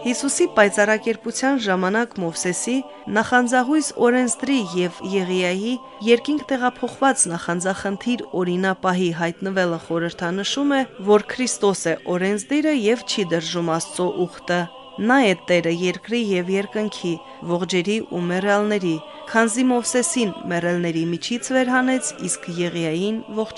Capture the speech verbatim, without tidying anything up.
Հիսուսի պայծառակերպության ժամանակ Մովսեսի նախանձահույս օրենսդրի եւ Եղիայի երկինք տեղափոխված նախանձախնդիր օրինապահի հայտնվելը խորհրդանշում է, որ Քրիստոս է օրենսդիրը եւ չի դրժում Աստծո ուխտը։ Նա է Տերը երկրի եւ երկնքի, ողջերի ու մեռյալների, քանզի Մովսեսին մեռելների միջից վեր հանեց, իսկ Եղիային ողջ